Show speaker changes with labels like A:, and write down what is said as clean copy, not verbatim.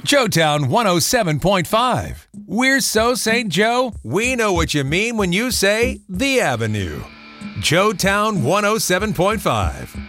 A: Joetown 107.5. We're so St. Joe, we know what you mean when you say The Avenue. Joetown 107.5.